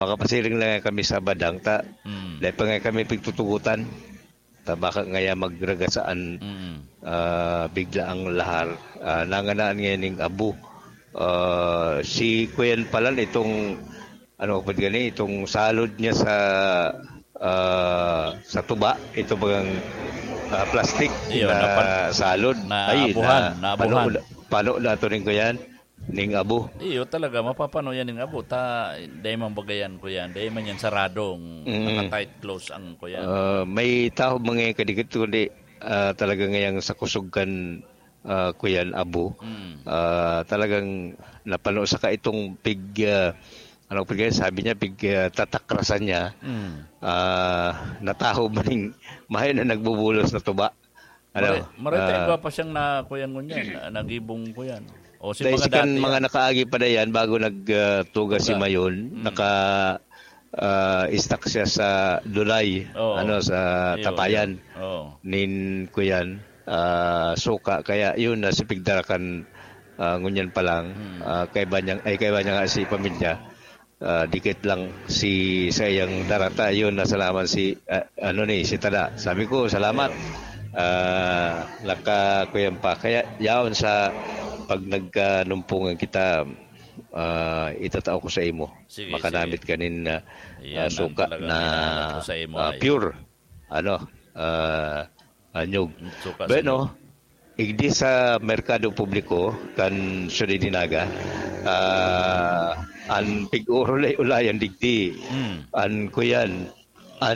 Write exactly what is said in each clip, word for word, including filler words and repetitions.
makapasiring lang kami sa badang ta. Mm. Dahil pa nga kami pigtutugutan. Ta baka ngaya magragasaan Mm. uh, bigla ang lahar. Uh, nanganaan ngayon ng abo. Uh, si Kuyan pala itong ano pa gani itong salod niya sa uh, sa tuba. Ito bagang uh, plastic Iyo, na napan- salod. na Ay, abuhan, na abuhan. Pano, pano na ito rin ko yan. Ning abo. Iyo talaga, mapapano yan ng abo. Ta, dahil man bagayan ko yan. Dahil man yan saradong, Mm. naka-tight close ang ko yan. Uh, may tao mga kadikit kundi uh, talaga ngayang sa kusugkan uh, kuyan abo. Mm. Uh, talagang napano sa ka itong pig uh, ano pig sabi niya pig uh, tatakrasan niya. Mm. Uh, nataho maning mahay na nagbubulos na tuba. Ano? Marita uh, pa siyang na kuyan ko yan. Nagibong ko yan. O si dahil mga sikan dati. mga nakaagi pa na yan bago nagtuga uh, si Mayon, Mm. naka uh, istak siya sa Dulay, Oo. ano sa Iyo, Tapayan. iyo. Oo. Nin ko yan, uh, suka kaya yun na si pigdarakan uh, ngunyan pa lang Hmm. uh, kay banyang ay kay banyang si pamilya uh, dikit lang si sayang darata yun na salamat si uh, ano ni si Tada sabi ko salamat uh, laka ko yan pa kaya yaon sa pag nagkanumpungan kita uh, itatao ko sa imo Sige, makanamit sige. kanin uh, Yan uh, ang suka talagang na hinahanap ko sa imo, uh, ay. pure ano uh, anyog Suka sa bueno igdi sa merkado publiko kan Sudidinaga uh, an pig-uro lay ulayan digdi Mm. an kuyan an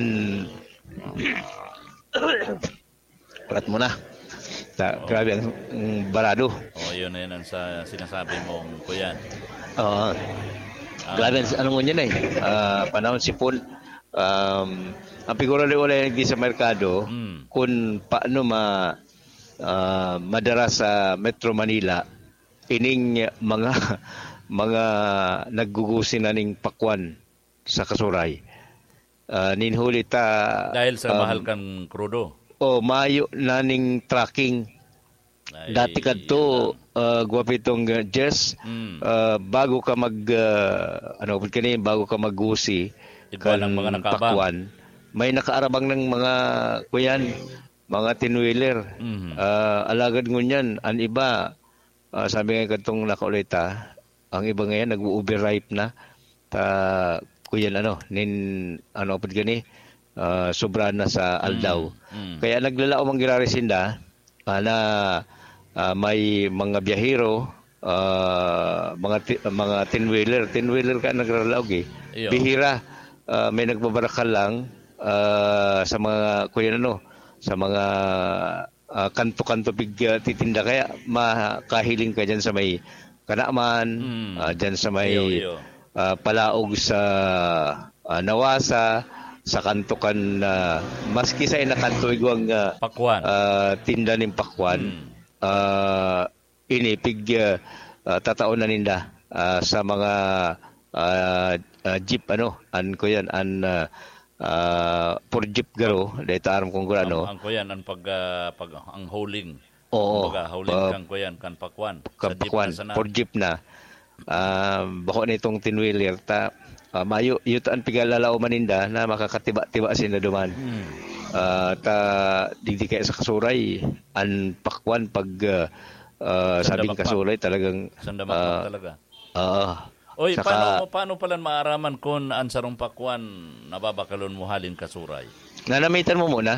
Parat mo na ta, Oo. grabe ang ang barado O yun na yun ang sa, sinasabi mong kuyan. Oo. Ah. Grabe, ano mo yun eh. Uh, panahon sipon. Um, ang figura rin wala hindi sa merkado, Mm. kung paano ma, uh, madara sa Metro Manila, ining mga mga naggugusin na ning pakwan sa Kasuray. Uh, ninhuli ta... Dahil sa um, mahal kang krudo. O, mayo na ning tracking. Ay, Dati kadto uh, gwapitong uh, Jess Mm. uh, bago ka mag uh, ano pud kani bago ka maggusi Iba ng mga nakabang. pakwan may nakaarabang ng mga kuyan mga tinwheeler Mhm. uh, alagad ngunyan an iba uh, sabi nga kadtong nakaulita ang iba ngayon nag-overripe na ta kuyan ano nin ano pud kani uh, sobra na sa aldaw Mm. kaya naglalao mang giraresinda uh, na uh, may mga biyahero, uh, mga ti- mga tinwheeler, tinwheeler ka nagralaog eh. Iyo. Bihira, uh, may nagbabarakal lang uh, sa mga kuya ano, sa mga uh, kanto-kanto pig uh, titinda kaya makahiling ka diyan sa may Kanaman, Mm. uh, diyan sa may Iyo, iyo. uh, palaog sa uh, Nawasa, sa kantukan na uh, maski sa inakanto igwang uh, Pakwan. uh, tinda ng pakwan Mm. uh, inipig uh, uh, tataon na ninda uh, sa mga uh, uh, jeep ano an ko yan an uh, uh, for jeep garo dito aram kong ano Ang, ang kuyan, ang pag, ah, pag ang hauling. oo Kumbaga, hauling uh, kang kuyan, kan pakwan. Sa jeep kapakwan na sana. for jeep na um, bako nitong tinwheeler ta uh, mayo yutaan pigalalao maninda na makakatiba-tiba sila duman. Mm. Uh, ta digdi kaya sa Kasuray an pakwan pag uh, uh, sabing Sandamakmak. Kasuray talagang Sandamakmak uh, talaga. uh, Oy, saka, paano, paano pala maaraman kung ang sarong pakwan nababakalon mo halin Kasuray? nanamitan mo muna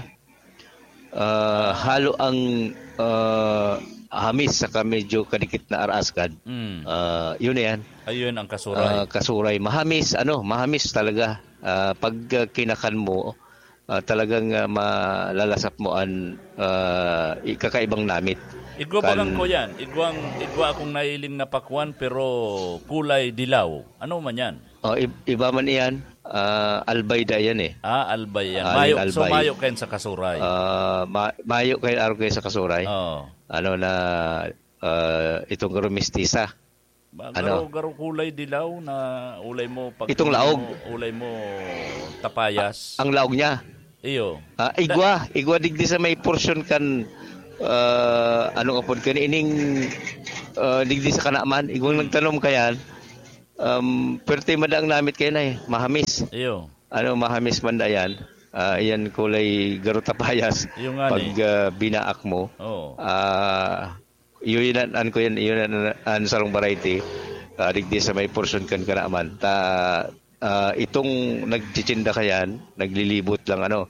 uh, halo ang uh, hamis saka medyo kadikit na araskad Mm. uh, yun na yan Ayun ang Kasuray. uh, Kasuray mahamis ano mahamis talaga uh, pag uh, kinakan mo uh, talagang uh, malalasap mo an uh, kakaibang namit. Igwa ba kang kuyan? Igwang, igwa akong nailing na pakwan pero kulay dilaw. Ano man yan? Oh, i- iba man iyan, uh, albayda yan eh. Ah, albay yan. Aling Mayo, so albay. mayo kayo sa Kasuray. Uh, ma- mayo kayo araw kayo sa Kasuray. Oo. Ano na uh, itong rumistisa. Ba, Ano? garo, garo kulay dilaw na ulay mo pag Itong ulay laog. mo, ulay mo tapayas. Ang laog niya. Iyo. Ah, igwa, igwa digdi sa may portion kan uh, ano kapod kan ining uh, digdi sa Kanaman, igwang nagtanom kayan. Um, pwerte madang namit kayo na eh. Mahamis. Iyo. Ano, mahamis man na yan. Uh, yan kulay garuta payas. Yung nga Pag ni. uh, binaak mo. Oo. Uh, yun an ko yan. Yun an, an sarong variety. Uh, digdi sa may portion kan kanaman. Ta, uh, itong nagchichinda ka yan, naglilibot lang ano.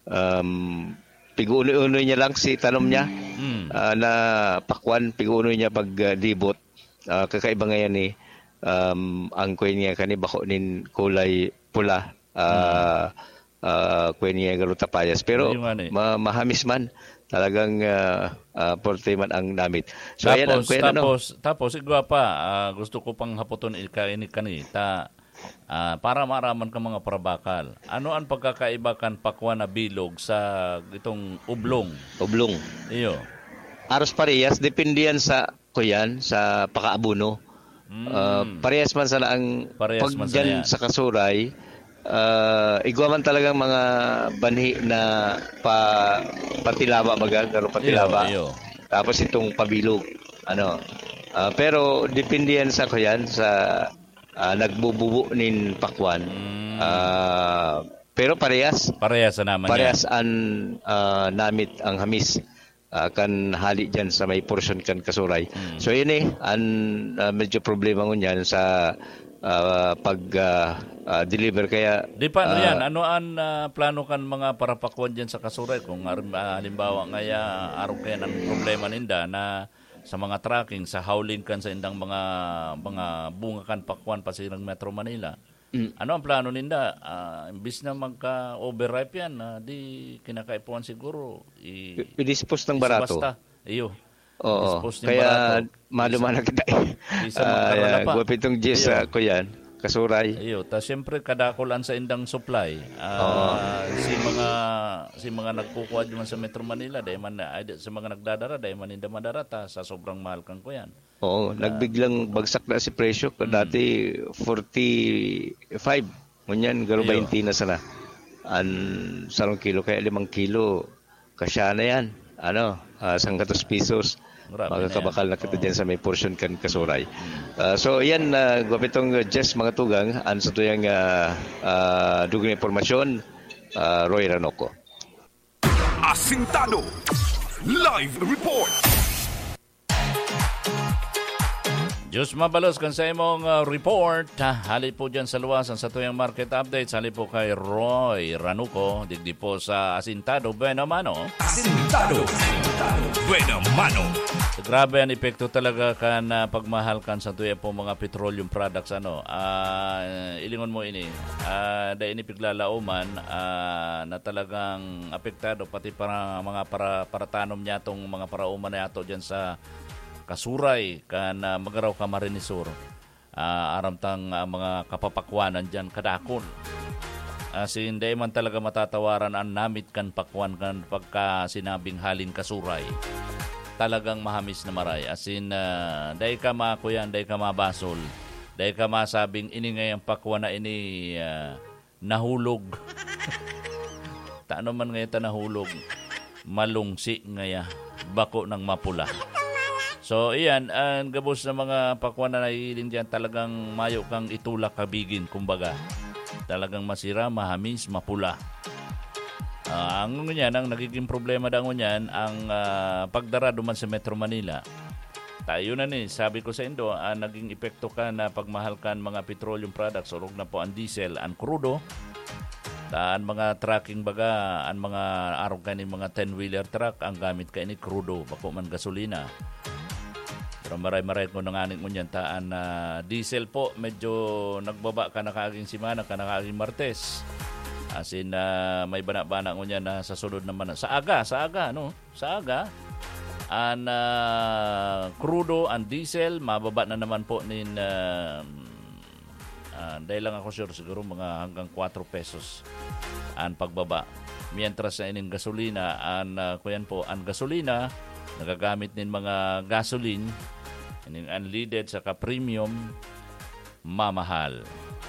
Um, piguunoy-unoy niya lang si tanom niya. Mm. Uh, na pakwan, piguunoy niya pag uh, libot. Uh, kakaiba ngayon eh. Um, ang kwen niya kani bako nin kulay pula uh, uh, kwen niya garuta payas pero ma- mahamis man talagang uh, uh, porte man ang namit so tapos, ayan ang kwen tapos ano tapos igwa pa uh, gusto ko pang haputon ikaini kanita uh, para maraman ka mga parabakal ano ang pagkakaiba kan pakwan na bilog sa itong ublong ublong iyo aros parehas depende yan sa kuyan sa pakaabuno. Mm. Uh, parehas man sana ang pag dyan sa kasuray uh, igwa man talagang mga banhi na pa, patilaba magagaro patilaba iyo, iyo. Tapos itong pabilog ano uh, pero depende yan sa kuyan sa uh, nagbububo nin pakwan mm. uh, pero parehas parehas naman parehas an uh, namit ang hamis Uh, kan hali dyan sa may portion kan kasuray. Mm. So yun eh, an, uh, medyo problema ngun yan sa uh, pag uh, uh, deliver kaya. Di paano uh, yan? Ano ang uh, plano kan mga parapakwan dyan sa kasuray? Kung uh, halimbawa ngaya araw kaya ng problema ninda na sa mga tracking, sa howling kan sa indang mga mga bunga kan pakwan pasirang Metro Manila. Mm. Ano ang plano ninda? Uh, imbis na magka-overripe yan, uh, di kinakaipuan siguro. I- I-dispose ng barato. Basta. Iyo. Oo. Kaya maluman na kita. Isa magkarala pa. Guwapitong Jess uh, ko yan. Kasuray. Iyo. Ta siyempre kadakulan sa indang supply. Uh, si mga si mga nagkukuha man sa Metro Manila, dahil man, ay, sa mga nagdadara, dahil man hindi madarata sa sobrang mahal kang ko yan. Oo, uh, nagbiglang bagsak na si presyo. Dati forty-five. Ngunyan, garo twenty na sana. An sarong kilo, kaya limang kilo. Kasya na yan. Ano, uh, sangkatos pisos. Magkakabakal na kita oh. dyan sa may portion kan kasuray. Uh, so, yan, uh, guwapitong uh, Jess mga tugang. An sa tuyang uh, uh, dugang informasyon, uh, Roy Ranoco. Asintado Live Report. Diyos mabalos kan sa imong uh, report. Hali po dyan sa luwasan sa tuyang market updates. Hali po kay Roy Ranuco. Digdi po sa Asintado Buena Mano. Asintado Buena Mano. Grabe ang epekto talaga kan uh, pagmahal kan sa tuyang po mga petroleum products. Ano, uh, ilingon mo ini. Uh, dahil inipiglalauman uh, na talagang apektado pati para mga para, para tanom niya itong mga parauman na yato dyan sa kasuray kan uh, magaraw ka marinisur uh, aramtang uh, mga kapapakwanan dyan kadakon as in day man talaga matatawaran ang namit kan pakwan kan pagka sinabing halin kasuray talagang mahamis na maray as in uh, day ka makuyan day ka mabasol day ka masabing ini ngayang pakwan na ini uh, nahulog taano man ngayon ta nahulog malungsi ngaya bako ng mapula. So, iyan, ang gabos na mga pakwan na naiilin dyan, talagang mayo kang itulak kabigin, kumbaga. Talagang masira, mahamis, mapula. Uh, ang ngunyan, ang nagiging problema daw ngunyan, ang uh, pagdara duman sa Metro Manila. Tayo na ni, sabi ko sa Indo, uh, naging epekto ka na pagmahal kan mga petroleum products, urog na po ang diesel, ang crudo, ang mga trucking baga, ang mga araw kanin mga ten-wheeler truck, ang gamit ka ini crudo, bako man gasolina. Pero maray-maray ko nanganin mo niyan taan na uh, diesel po, medyo nagbaba ka na kaaging simana, ka na kaaging Martes. As in, uh, may bana-bana ko niyan na sa sunod naman. Sa aga, sa aga, no? Sa aga. Ang uh, crudo, ang diesel, mababa na naman po nin, uh, uh, dahil lang ako sure, siguro mga hanggang four pesos ang pagbaba. Mientras sa ining gasolina, ang uh, kuyan po, ang gasolina, nagagamit nin mga gasoline, ining unleaded saka premium, mamahal.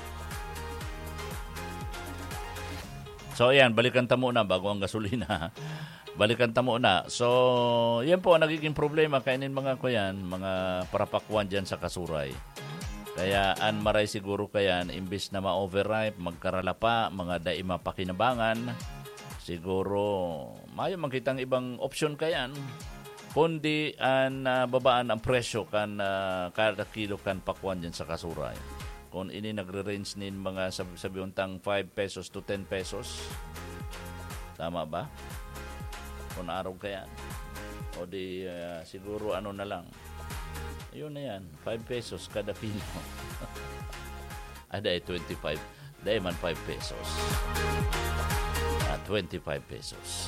So ayan, balikan tamo na bago ang gasolina. Balikan tamo na. So yan po ang nagiging problema kainin mga kuyan, mga parapakwan dyan sa kasuray. Kaya an maray siguro kayan, imbis na ma-overripe, magkaralapa, mga daing mapakinabangan, siguro mayo makitang ibang option kayan, kundi an uh, babaan ang presyo kan uh, kada kilo kan pakwan dyan sa kasuray. Kung ini nagre-range nin mga sabi, sabi untang five pesos to ten pesos, tama ba? Kung araw kayan. O di uh, siguro ano na lang, yun na yan, five pesos kada kilo. Ada ay twenty-five. Dahil man five pesos. Ah, twenty-five pesos.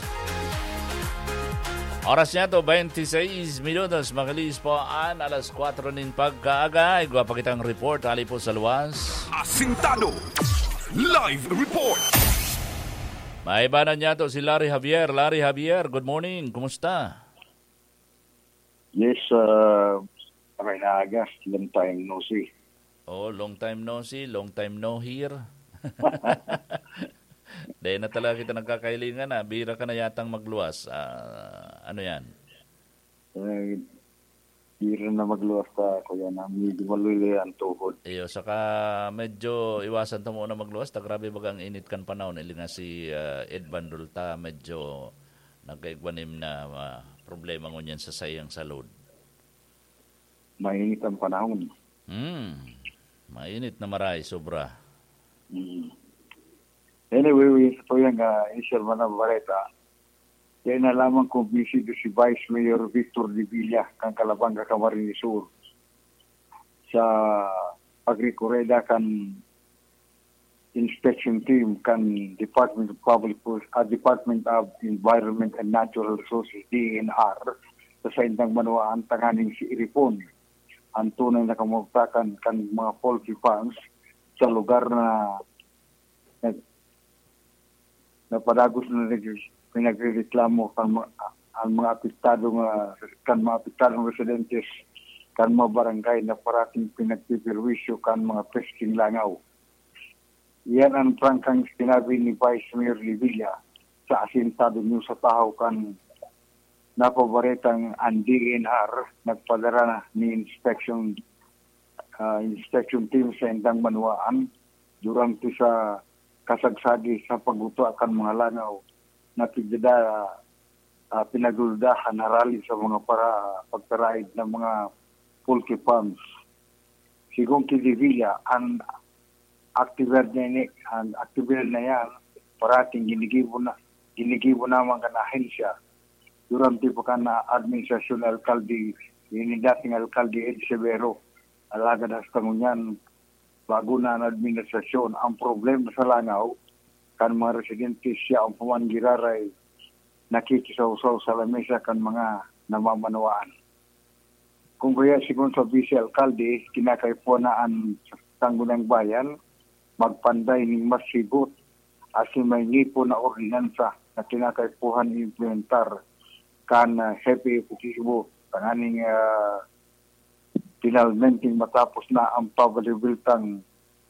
Oras niya to, twenty-six minutos. Makalis po an alas kwatro nin pagkaaga. Igwa pa kitang report. Ali po sa luwas. Asintado. Live report. May ibanan niya to si Larry Javier. Larry Javier, good morning. Kumusta? Yes, uh, okay na aga. Long time no see. Oh, long time no see, long time no hear. Dahil na talaga kita nagkakailingan na. Bira ka na yatang magluwas. Uh, ano yan? Uh, bira na magluwas ka. Kaya na medyo maluli ang tuhod. Iyo, saka medyo iwasan ta muna magluwas. Ta grabe bagang init kan panahon. Ili nga si uh, Ed Bandulta medyo nagkaigwanim na uh, problema ngunyan sa sayang salud. Mainit ang panahon. Hmm. Mainit na maray, sobra. Mm. Anyway, ito yung uh, initial man ng Bareta. Kaya nalaman kong busy do si Vice Mayor Victor de Villa, kang Calabanga, Camarines Sur, sa pagrekoreda kan inspection team kan Department of Public uh, Department of Environment and Natural Resources, D E N R, sa saindang manuaan tanganing si Iripon. Ang tunay na kamugtakan kan mga poultry farms sa lugar na na, na padagos na pinagreklamo kan ang mga apektadong uh, kan mga apektadong residentes kan mga barangay na parating pinagpipirwisyo kan mga pesking langaw. Yan ang prangkang sinabi ni Vice Mayor Livilla sa asintado niyo sa tahaw kan napabaretang ang D E N R nagpadara na ni inspection uh, inspection team sa Indang Manuaan durante sa kasagsagi sa pagbuto akan mga langaw na pigda uh, pinaguldahan na rally sa mga para pagtaraid ng mga poultry farms. Sigong Kidivilla, ang activer niya ang activer na yan parating ginigibo na ginigibo naman ka na ahensya durante po ka na administrasyon alkalde, yung dating alkalde Ed Severo, alagad hasta ngunyan, bago na ang administrasyon. Ang problema sa langaw, kan mga residente siya ang pumangiraray, nakikisaw-saw sa lamesa kan mga namamanawaan. Kung kaya sigun sa vice alkalde, kinakaipo na ang tanggunang bayan, magpanday ni mas sigot, asin may nipo na ordinansa na kinakaipuhan implementar kan uh, happy positibo tanganing uh, finalmente matapos na ang pabalibiltang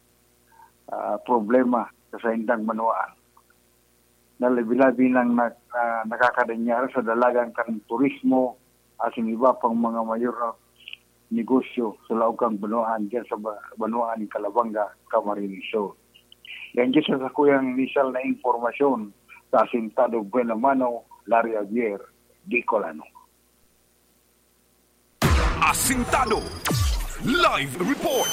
uh, problema sa Indang Manuaan. Nalabi-labi ng na, uh, nakakadanyara sa dalagang kan turismo at iba pang mga mayor na negosyo sa laukang Banuaan dyan sa Banuaan ng Calabanga, Camarines Sur. Yan dyan sa kuyang initial na informasyon sa asintado Buenamano, Larry Javier, Bicolano. Asintado. Live report.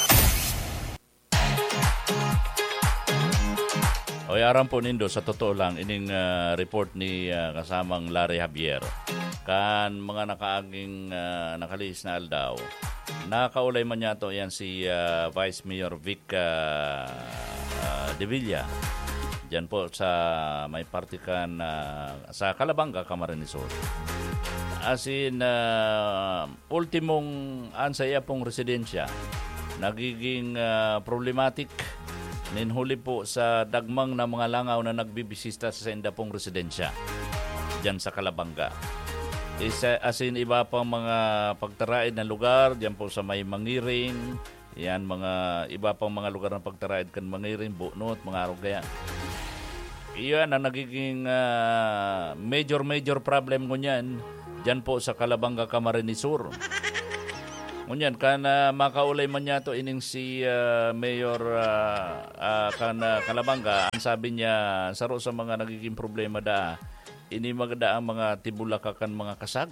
O yaran po nindo, sa totoo lang, ining uh, report ni uh, kasamang Larry Javier. Kan mga nakaaging uh, nakalis na aldaw. Nakaulay man niya to yan si uh, Vice Mayor Vic uh, uh, de Villa. Diyan po sa may partikan uh, sa Calabanga, Camarines Sur. As in, uh, ultimong ansaya pong residensya, nagiging uh, problematic ninhuli po sa dagmang na mga langaw na nagbibisita sa senda pong residensya diyan sa Calabanga. Isa, as in, iba pang mga pagtaraid na lugar, diyan po sa may Mangiring, yan, mga iba pang mga lugar ng pagtaraid kan Mangiring, Bunot, mga Arugaya. Iyan ang nagiging uh, major major problem ko niyan diyan po sa Calabanga, Camarines Sur. Ngunyan, kan uh, makaulay man niya to ining si uh, Mayor uh, uh, kan uh, Calabanga, ang sabi niya, saro sa mga nagiging problema da, ini magda ang mga tibulaka kan mga kasag.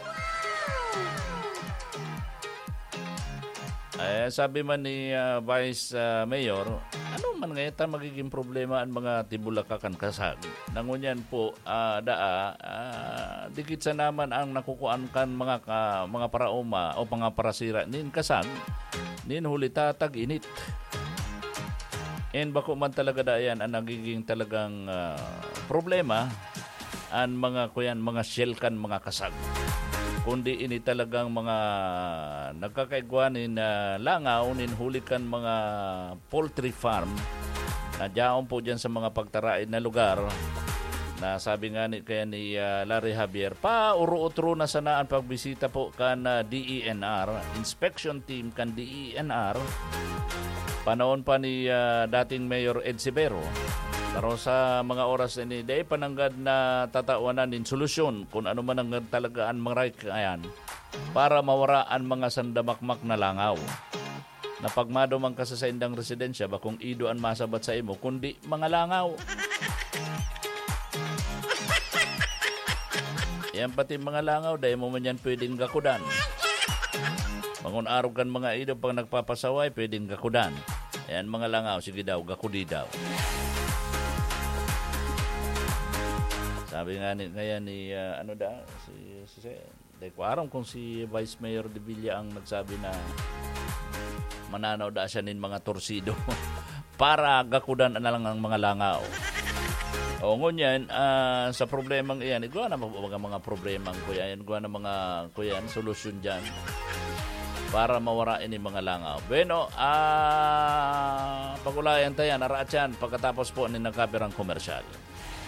Eh, sabi man ni uh, Vice uh, Mayor, ano man ngayon magiging problema ang mga tibulaka kan kasag. Nangunyan po, uh, daa, uh, dikit sa naman ang nakukuan kan mga ka, mga parauma o mga parasira nin kasag, nin hulitatag init. And bako man talaga dayan ang nagiging talagang uh, problema ang mga kuyan, mga shell kan mga kasag. Kundi ini talagang mga nagkakaigwanin na langaw, ninhulikan mga poultry farm na diyaon po dyan sa mga pagtarain na lugar na sabi nga ni, kaya ni uh, Larry Javier, pa uro-utro na sanaan pagbisita po kan uh, D E N R, inspection team kan D E N R, panahon pa ni uh, dating Mayor Ed Sibero. Pero sa mga oras ini, day pananggad na tatawanan din solusyon kung ano man ang talagaan mga right kayan para mawaraan mga sandamakmak na langaw. Na pagmadumang ka sa indang residensya, bakong ido ang masabat sa imo, kundi mga langaw. Yan pati mga langaw, dahil mo man yan pwedeng gakudan. Mangun araw kan mga ido pag nagpapasaway, pwedeng gakudan. Yan mga langaw, sige daw, gakudi daw. Sabi nga ni, kaya ni, uh, ano da, si, si, si dahil ko aram kung si Vice Mayor De Villa ang nagsabi na mananaw da siya nin mga torsido para gakudan na lang ang mga langaw. O ngunyan, uh, sa problemang iyan, igwa na mga mga problemang kuya, igwa na mga kuya, solusyon dyan para mawarain yung mga langaw. Bueno, uh, pagulayan tayo, naraat yan pagkatapos po ni nagkabirang komersyal.